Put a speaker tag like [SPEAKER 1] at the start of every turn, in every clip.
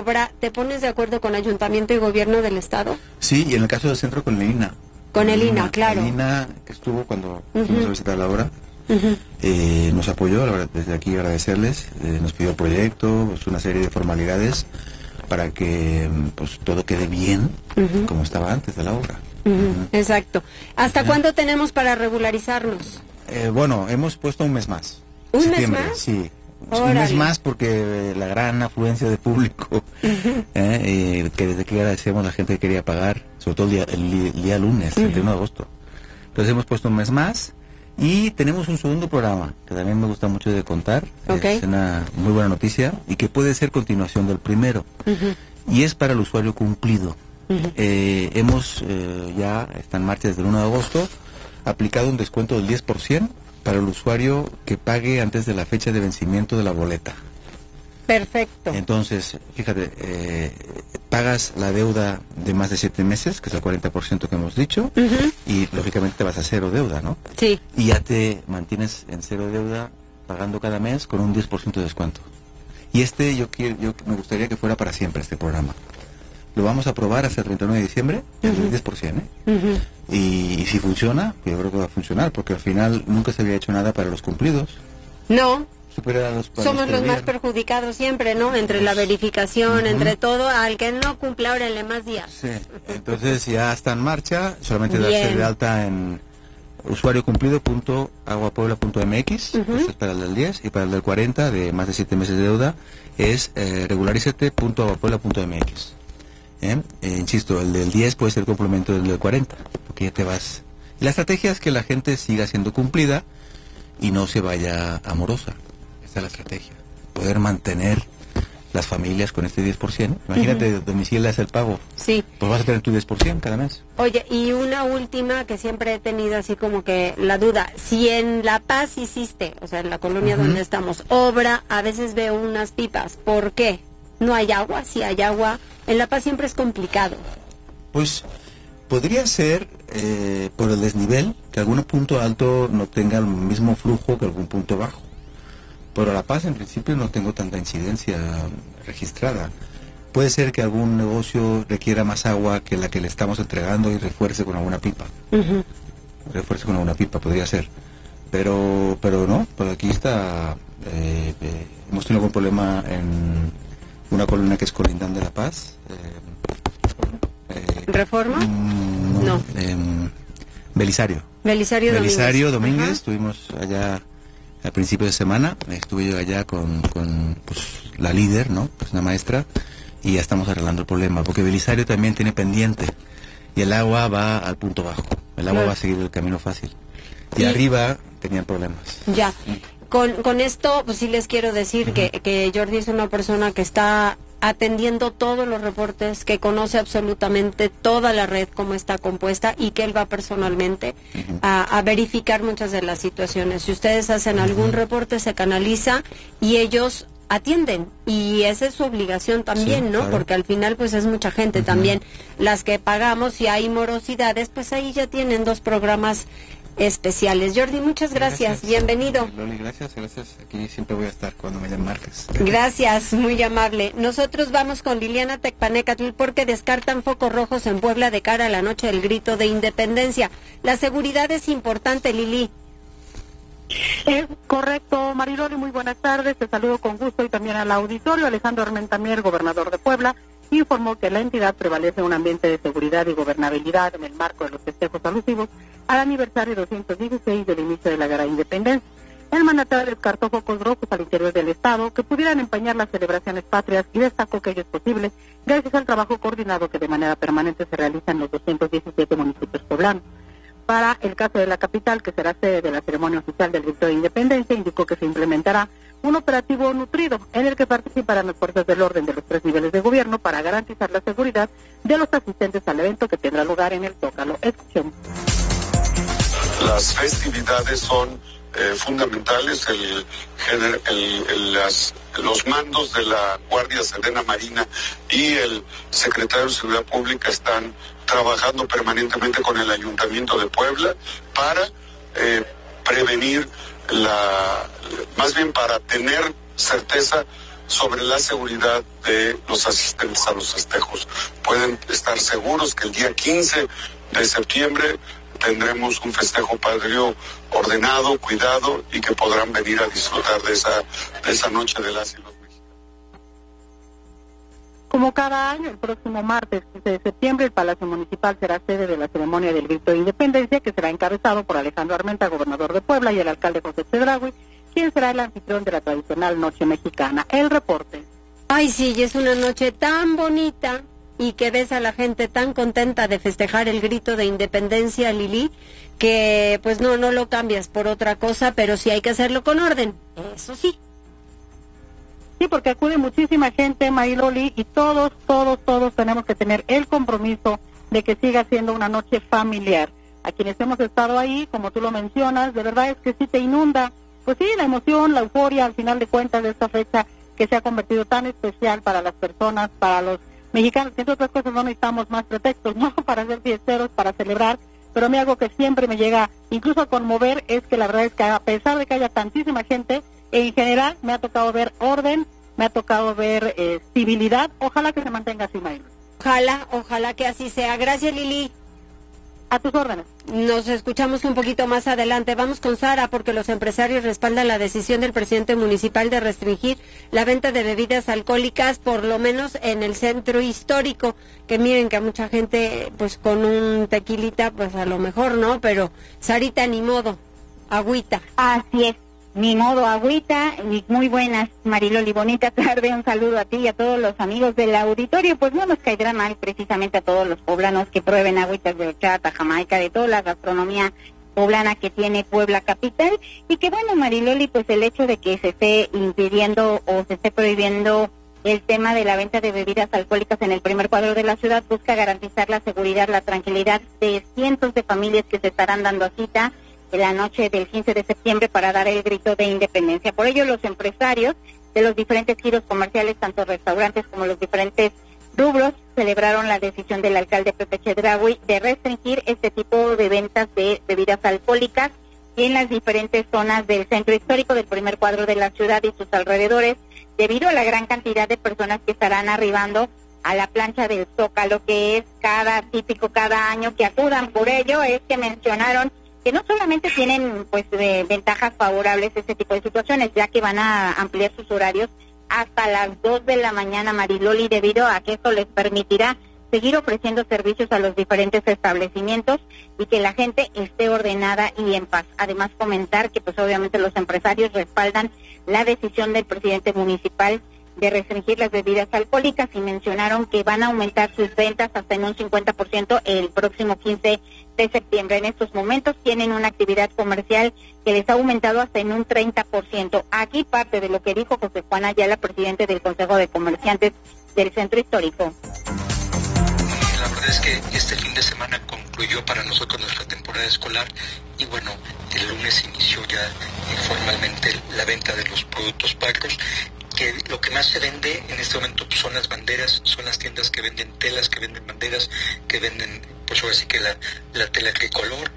[SPEAKER 1] obra, ¿te pones de acuerdo con Ayuntamiento y Gobierno del Estado?
[SPEAKER 2] Sí, y en el caso del centro con el INA.
[SPEAKER 1] Con el INA, claro.
[SPEAKER 2] El INA que estuvo cuando fuimos a visitar la obra, nos apoyó, la verdad, desde aquí agradecerles, nos pidió el proyecto, pues, una serie de formalidades para que pues todo quede bien como estaba antes de la obra.
[SPEAKER 1] Exacto. ¿Hasta cuándo tenemos para regularizarnos?
[SPEAKER 2] Bueno, hemos puesto un mes más.
[SPEAKER 1] ¿Un
[SPEAKER 2] septiembre,
[SPEAKER 1] mes más?
[SPEAKER 2] Sí.
[SPEAKER 1] Órale.
[SPEAKER 2] Un mes más porque la gran afluencia de público, que desde que agradecemos a la gente que quería pagar, sobre todo el día lunes, 31 de agosto. Entonces hemos puesto un mes más y tenemos un segundo programa que también me gusta mucho de contar. Es una muy buena noticia y que puede ser continuación del primero. Y es para el usuario cumplido. Hemos ya, está en marcha desde el 1 de agosto, aplicado un descuento del 10% para el usuario que pague antes de la fecha de vencimiento de la boleta.
[SPEAKER 1] Perfecto.
[SPEAKER 2] Entonces, fíjate, pagas la deuda de más de 7 meses, que es el 40% que hemos dicho, y lógicamente te vas a cero deuda, ¿no?
[SPEAKER 1] Sí.
[SPEAKER 2] Y ya te mantienes en cero deuda pagando cada mes con un 10% de descuento. Y yo me gustaría que fuera para siempre este programa. Lo vamos a probar hasta el 31 de diciembre, el 10%, y si funciona, pues yo creo que va a funcionar, porque al final nunca se había hecho nada para los cumplidos.
[SPEAKER 1] No.
[SPEAKER 2] Somos
[SPEAKER 1] los más perjudicados siempre, ¿no? Entre la verificación, entre todo, al que no cumple, órale más días.
[SPEAKER 2] Sí, entonces ya está en marcha, solamente darse de alta en usuariocumplido.aguapuebla.mx, eso es para el del 10, y para el del 40, de más de 7 meses de deuda, es regularizate.aguapuebla.mx. Insisto, el del 10 puede ser complemento del 40, porque ya te vas. Y la estrategia es que la gente siga siendo cumplida y no se vaya amorosa. Esta es la estrategia. Poder mantener las familias con este 10%. Imagínate, domicilias el pago.
[SPEAKER 1] Sí.
[SPEAKER 2] Pues vas a tener tu 10% cada mes.
[SPEAKER 1] Oye, y una última que siempre he tenido así como que la duda. Si en La Paz hiciste, o sea, en la colonia donde estamos, obra, a veces veo unas pipas. ¿Por qué? ¿No hay agua? Si hay agua, en La Paz siempre es complicado.
[SPEAKER 2] Pues podría ser por el desnivel, que algún punto alto no tenga el mismo flujo que algún punto bajo. Pero La Paz en principio no tengo tanta incidencia registrada. Puede ser que algún negocio requiera más agua que la que le estamos entregando y refuerce con alguna pipa. Refuerce con alguna pipa, podría ser. Pero no, por aquí está. Hemos tenido algún problema en una colonia que es colindante de La Paz.
[SPEAKER 1] ¿Reforma? No.
[SPEAKER 2] Belisario.
[SPEAKER 1] Belisario
[SPEAKER 2] Domínguez. Estuvimos allá a principio de semana. Estuve yo allá con pues, la líder, ¿no? Pues una maestra. Y ya estamos arreglando el problema. Porque Belisario también tiene pendiente. Y el agua va al punto bajo. El agua va a seguir el camino fácil. Y arriba tenían problemas.
[SPEAKER 1] Ya. Con esto, pues sí les quiero decir que Jordi es una persona que está atendiendo todos los reportes, que conoce absolutamente toda la red, cómo está compuesta, y que él va personalmente a verificar muchas de las situaciones. Si ustedes hacen algún reporte, se canaliza y ellos atienden, y esa es su obligación también, ¿no? Claro. Porque al final pues es mucha gente también las que pagamos. Si hay morosidades, pues ahí ya tienen 2 programas especiales. Jordi, muchas gracias. Bienvenido.
[SPEAKER 2] Loli, gracias. Aquí siempre voy a estar cuando me marques.
[SPEAKER 1] Gracias, muy amable. Nosotros vamos con Liliana Tecpanecatl porque descartan focos rojos en Puebla de cara a la noche del grito de independencia. La seguridad es importante, Lili.
[SPEAKER 3] Es correcto, Mariloli, muy buenas tardes. Te saludo con gusto y también al auditorio. Alejandro Armentamier, gobernador de Puebla, informó que en la entidad prevalece un ambiente de seguridad y gobernabilidad en el marco de los festejos alusivos al aniversario 216 del inicio de la Guerra de Independencia. El mandatario descartó focos rojos al interior del Estado que pudieran empañar las celebraciones patrias y destacó que ello es posible gracias al trabajo coordinado que de manera permanente se realiza en los 217 municipios poblanos. Para el caso de la capital, que será sede de la ceremonia oficial del grito de independencia, indicó que se implementará un operativo nutrido en el que participarán las fuerzas del orden de los 3 niveles de gobierno para garantizar la seguridad de los asistentes al evento que tendrá lugar en el Zócalo. Escuchemos.
[SPEAKER 4] Las festividades son fundamentales. Los mandos de la Guardia Sedena Marina y el secretario de Seguridad Pública están trabajando permanentemente con el Ayuntamiento de Puebla para prevenir más bien para tener certeza sobre la seguridad de los asistentes a los festejos. Pueden estar seguros que el día 15 de septiembre tendremos un festejo patrio ordenado, cuidado, y que podrán venir a disfrutar de esa noche de las y los mexicanos.
[SPEAKER 3] Como cada año, el próximo martes 15 de septiembre, el Palacio Municipal será sede de la ceremonia del Grito de Independencia, que será encabezado por Alejandro Armenta, gobernador de Puebla, y el alcalde José Chedraui, quien será el anfitrión de la tradicional noche mexicana. El reporte.
[SPEAKER 1] Ay, sí, y es una noche tan bonita y que ves a la gente tan contenta de festejar el Grito de Independencia, Lili, que pues no lo cambias por otra cosa, pero sí hay que hacerlo con orden, eso sí.
[SPEAKER 3] Sí, porque acude muchísima gente, Mariloli, y todos tenemos que tener el compromiso de que siga siendo una noche familiar. A quienes hemos estado ahí, como tú lo mencionas, de verdad es que sí te inunda, pues sí, la emoción, la euforia, al final de cuentas, de esta fecha que se ha convertido tan especial para las personas, para los mexicanos, que entre otras cosas no necesitamos más pretextos, ¿no?, para ser fiesteros, para celebrar, pero a mí algo que siempre me llega incluso a conmover es que la verdad es que a pesar de que haya tantísima gente, en general me ha tocado ver orden, me ha tocado ver civilidad. Ojalá que se mantenga así, Mayra.
[SPEAKER 1] Ojalá que así sea. Gracias, Lili.
[SPEAKER 3] A tus órdenes.
[SPEAKER 1] Nos escuchamos un poquito más adelante. Vamos con Sara, porque los empresarios respaldan la decisión del presidente municipal de restringir la venta de bebidas alcohólicas, por lo menos en el centro histórico. Que miren que a mucha gente, pues con un tequilita, pues a lo mejor no, pero Sarita, ni modo, agüita.
[SPEAKER 5] Así es. Ni modo, agüita. Y muy buenas, Mariloli, bonita tarde, un saludo a ti y a todos los amigos del auditorio. Pues no nos caerá mal precisamente a todos los poblanos que prueben agüitas de horchata, jamaica, de toda la gastronomía poblana que tiene Puebla capital. Y que bueno, Mariloli, pues el hecho de que se esté impidiendo o se esté prohibiendo el tema de la venta de bebidas alcohólicas en el primer cuadro de la ciudad busca garantizar la seguridad, la tranquilidad de cientos de familias que se estarán dando cita en la noche del 15 de septiembre para dar el grito de independencia. Por ello, los empresarios de los diferentes giros comerciales, tanto restaurantes como los diferentes rubros, celebraron la decisión del alcalde Pepe Chedraui de restringir este tipo de ventas de bebidas alcohólicas en las diferentes zonas del centro histórico del primer cuadro de la ciudad y sus alrededores, debido a la gran cantidad de personas que estarán arribando a la plancha del Zócalo, que es típico cada año que acudan. Por ello es que mencionaron que no solamente tienen pues ventajas favorables este tipo de situaciones, ya que van a ampliar sus horarios hasta las 2 de la mañana, Mariloli, debido a que esto les permitirá seguir ofreciendo servicios a los diferentes establecimientos y que la gente esté ordenada y en paz. Además, comentar que pues obviamente los empresarios respaldan la decisión del presidente municipal de restringir las bebidas alcohólicas y mencionaron que van a aumentar sus ventas hasta en un 50% el próximo 15 de septiembre. En estos momentos tienen una actividad comercial que les ha aumentado hasta en un 30%. Aquí parte de lo que dijo José Juan Ayala, presidente del Consejo de Comerciantes del Centro Histórico.
[SPEAKER 6] La verdad es que este fin de semana concluyó para nosotros nuestra temporada escolar y bueno, el lunes inició ya formalmente la venta de los productos patrios. Que lo que más se vende en este momento son las banderas, son las tiendas que venden telas, que venden banderas, que venden, pues ahora sí que la tela tricolor,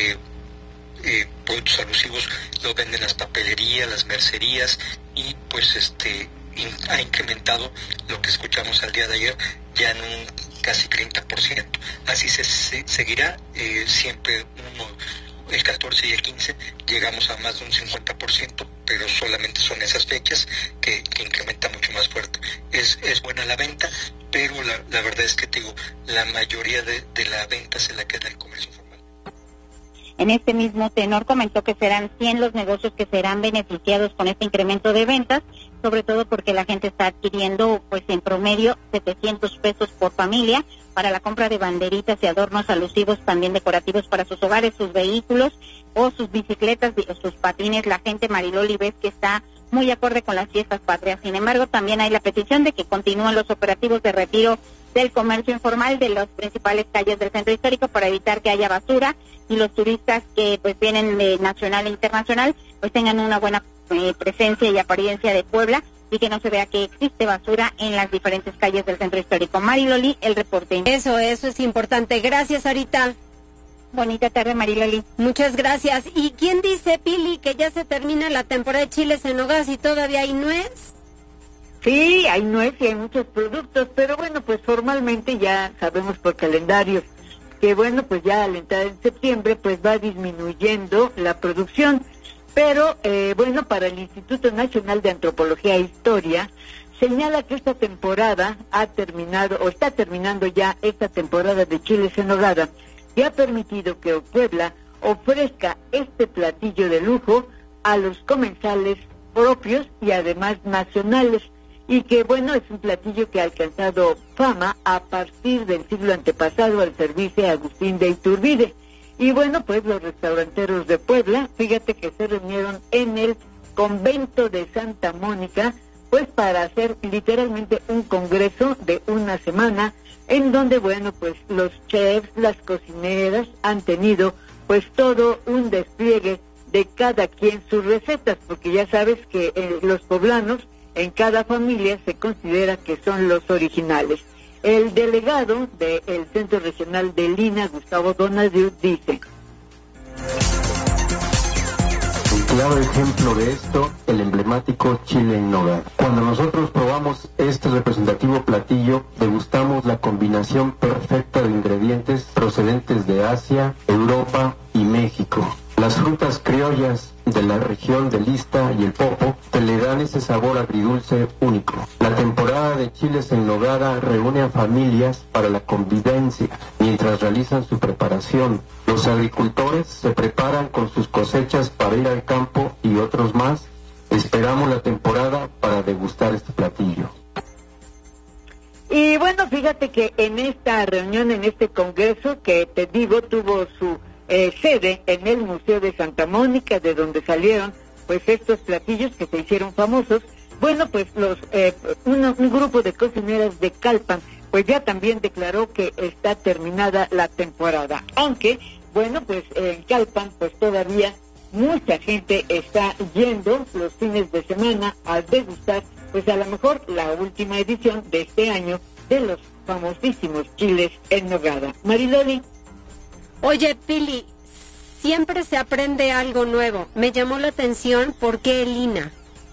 [SPEAKER 6] productos alusivos, lo venden las papelerías, las mercerías, y pues ha incrementado lo que escuchamos al día de ayer, ya en un casi 30%. Así se seguirá, siempre el 14 y el 15 llegamos a más de un 50%, pero solamente son esas fechas que incrementa mucho más fuerte. Es buena la venta, pero la verdad es que te digo, la mayoría de la venta se la queda el comercio informal.
[SPEAKER 5] En este mismo tenor comentó que serán 100 los negocios que serán beneficiados con este incremento de ventas, sobre todo porque la gente está adquiriendo pues en promedio 700 pesos por familia para la compra de banderitas y adornos alusivos también decorativos para sus hogares, sus vehículos o sus bicicletas o sus patines. La gente, Mariloli, ves que está muy acorde con las fiestas patrias. Sin embargo, también hay la petición de que continúen los operativos de retiro del comercio informal de las principales calles del centro histórico para evitar que haya basura y los turistas que pues vienen de nacional e internacional pues tengan una buena presencia y apariencia de Puebla y que no se vea que existe basura en las diferentes calles del centro histórico. Mariloli, el reporte.
[SPEAKER 1] Eso es importante. Gracias, Sarita.
[SPEAKER 5] Bonita tarde, Mariloli.
[SPEAKER 1] Muchas gracias. ¿Y quién dice, Pili, que ya se termina la temporada de chiles en nogada y todavía hay nuez?
[SPEAKER 7] Sí, hay nuez y hay muchos productos, pero bueno, pues formalmente ya sabemos por calendarios que bueno, pues ya al entrar en septiembre pues va disminuyendo la producción, pero bueno, para el Instituto Nacional de Antropología e Historia señala que esta temporada ha terminado, o está terminando ya esta temporada de chiles en nogada, que ha permitido que Puebla ofrezca este platillo de lujo a los comensales propios y además nacionales, y que bueno, es un platillo que ha alcanzado fama a partir del siglo antepasado al servirse a Agustín de Iturbide. Y bueno, pues los restauranteros de Puebla, fíjate que se reunieron en el convento de Santa Mónica, pues para hacer literalmente un congreso de una semana, en donde bueno, pues los chefs, las cocineras han tenido pues todo un despliegue de cada quien sus recetas, porque ya sabes que los poblanos en cada familia se considera que son los originales. El delegado del Centro Regional de Lina, Gustavo Donadieu, dice:
[SPEAKER 8] un claro ejemplo de esto, el emblemático chile en nogada. Cuando nosotros probamos este representativo platillo, degustamos la combinación perfecta de ingredientes procedentes de Asia, Europa y México. Las frutas criollas de la región del Ista y el Popo te le dan ese sabor agridulce único. La temporada de chiles en nogada reúne a familias para la convivencia mientras realizan su preparación. Los agricultores se preparan con sus cosechas para ir al campo y otros más. Esperamos la temporada para degustar este platillo.
[SPEAKER 7] Y bueno, fíjate que en esta reunión, en este congreso que te digo, tuvo su sede en el Museo de Santa Mónica, de donde salieron pues estos platillos que se hicieron famosos. Bueno, pues un grupo de cocineras de Calpan pues ya también declaró que está terminada la temporada, aunque bueno, pues en Calpan pues todavía mucha gente está yendo los fines de semana a degustar pues a lo mejor la última edición de este año de los famosísimos chiles en nogada. Mariloli.
[SPEAKER 1] Oye, Pili, siempre se aprende algo nuevo. Me llamó la atención, ¿por qué el INAH?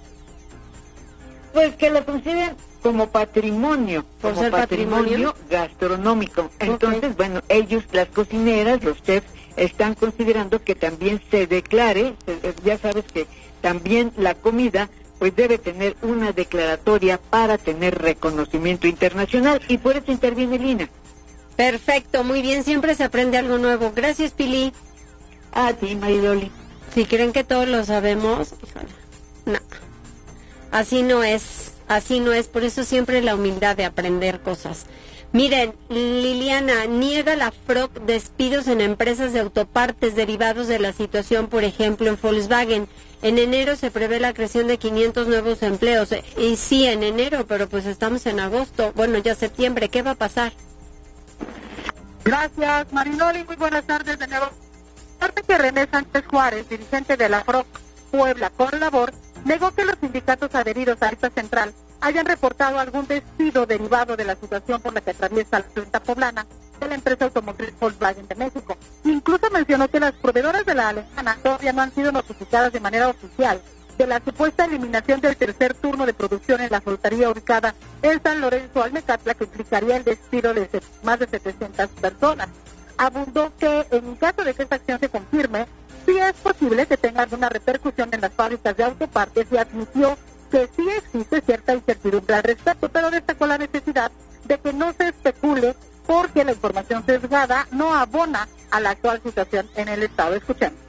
[SPEAKER 7] Pues que lo consideran como patrimonio,
[SPEAKER 1] ¿por ser patrimonio
[SPEAKER 7] gastronómico? Entonces, bueno, ellos, las cocineras, los chefs, están considerando que también se declare, ya sabes que también la comida pues debe tener una declaratoria para tener reconocimiento internacional, y por eso interviene el INAH.
[SPEAKER 1] Perfecto, muy bien, siempre se aprende algo nuevo. Gracias, Pili.
[SPEAKER 7] A ti, Mariloli.
[SPEAKER 1] Si creen que todos lo sabemos, híjole, no. Así no es, por eso siempre la humildad de aprender cosas. Miren, Liliana, niega la FROC despidos en empresas de autopartes derivados de la situación, por ejemplo, en Volkswagen. En enero se prevé la creación de 500 nuevos empleos. Y sí, en enero, pero pues estamos en agosto. Bueno, ya septiembre, ¿qué va a pasar?
[SPEAKER 3] Gracias, Mariloli. Muy buenas tardes de nuevo. Aparte que René Sánchez Juárez, dirigente de la FROC Puebla con Labor, negó que los sindicatos adheridos a esta central hayan reportado algún despido derivado de la situación por la que atraviesa la planta poblana de la empresa automotriz Volkswagen de México. Incluso mencionó que las proveedoras de la alemana todavía no han sido notificadas de manera oficial de la supuesta eliminación del tercer turno de producción en la soltaría ubicada en San Lorenzo, Almecatla, que implicaría el despido de más de 700 personas. Abundó que en caso de que esta acción se confirme, sí es posible que tenga alguna repercusión en las fábricas de autopartes, y admitió que sí existe cierta incertidumbre al respecto, pero destacó la necesidad de que no se especule porque la información sesgada no abona a la actual situación en el Estado. Escuchemos.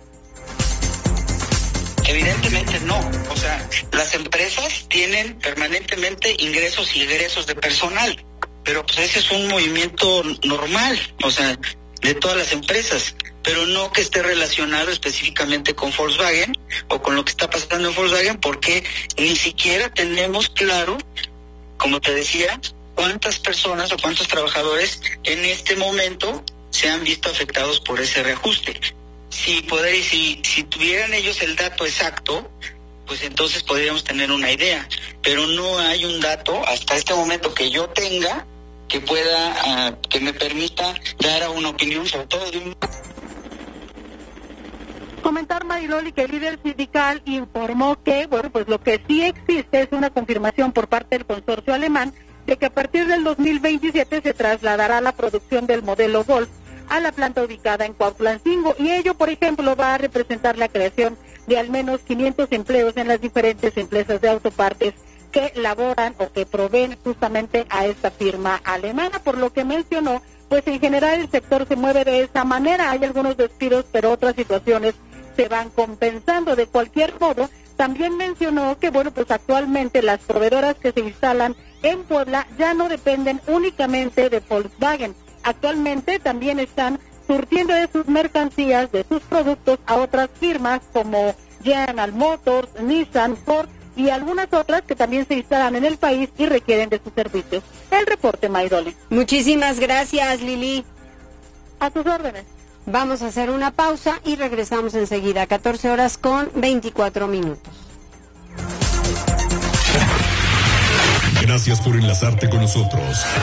[SPEAKER 9] Evidentemente no, o sea, las empresas tienen permanentemente ingresos y egresos de personal, pero pues ese es un movimiento normal, o sea, de todas las empresas, pero no que esté relacionado específicamente con Volkswagen o con lo que está pasando en Volkswagen, porque ni siquiera tenemos claro, como te decía, cuántas personas o cuántos trabajadores en este momento se han visto afectados por ese reajuste. Si tuvieran ellos el dato exacto, pues entonces podríamos tener una idea, pero no hay un dato hasta este momento que yo tenga que pueda, que me permita dar una opinión sobre todo de un...
[SPEAKER 3] Comentar, Mariloli, que el líder sindical informó que, bueno, pues lo que sí existe es una confirmación por parte del consorcio alemán de que a partir del 2027 se trasladará la producción del modelo Golf a la planta ubicada en Cuautlancingo, y ello, por ejemplo, va a representar la creación de al menos 500 empleos en las diferentes empresas de autopartes que laboran o que proveen justamente a esta firma alemana. Por lo que mencionó, pues en general el sector se mueve de esa manera. Hay algunos despidos, pero otras situaciones se van compensando. De cualquier modo, también mencionó que, bueno, pues actualmente las proveedoras que se instalan en Puebla ya no dependen únicamente de Volkswagen. Actualmente también están surtiendo de sus mercancías, de sus productos, a otras firmas como General Motors, Nissan, Ford y algunas otras que también se instalan en el país y requieren de sus servicios. El reporte, Mayrole.
[SPEAKER 1] Muchísimas gracias, Lili.
[SPEAKER 3] A tus órdenes.
[SPEAKER 1] Vamos a hacer una pausa y regresamos enseguida, 14:24.
[SPEAKER 10] Gracias por enlazarte con nosotros.